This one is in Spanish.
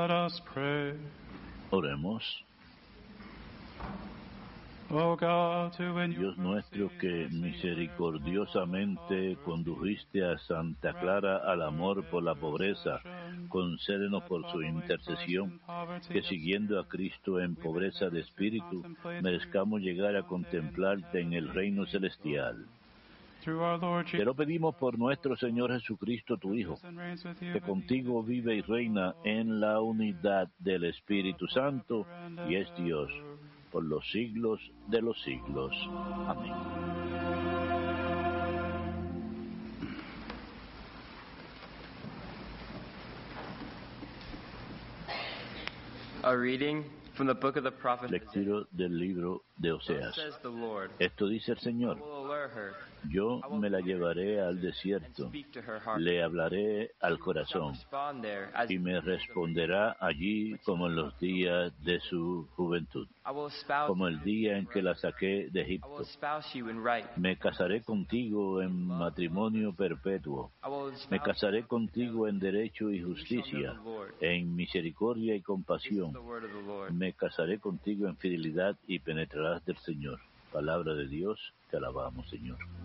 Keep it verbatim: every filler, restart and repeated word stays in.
Let us pray. Oremos. O God, who in your Dios nuestro, que misericordiosamente condujiste a Santa Clara al amor por la pobreza, concédenos por su intercesión que, siguiendo a Cristo en pobreza de espíritu, merezcamos llegar a contemplarte en el reino celestial. Te lo pedimos por nuestro Señor Jesucristo, tu Hijo, que contigo vive y reina en la unidad del Espíritu Santo y es Dios por los siglos de los siglos. Amén. A reading from the book of the prophet Lectura del libro de Oseas. Thus says the Lord, Esto dice el Señor: I will allure her, yo me la llevaré al desierto, le hablaré al corazón, respond there as y me responderá allí como en los días de su juventud, I will espouse como el día en que la saqué de I will Egipto. espouse you in right. Me casaré contigo en matrimonio perpetuo, I will me espouse casaré contigo en derecho y justicia, en misericordia y compasión. the word of the Lord. Me casaré contigo en fidelidad y penetrarás del Señor. Palabra de Dios, te alabamos, Señor.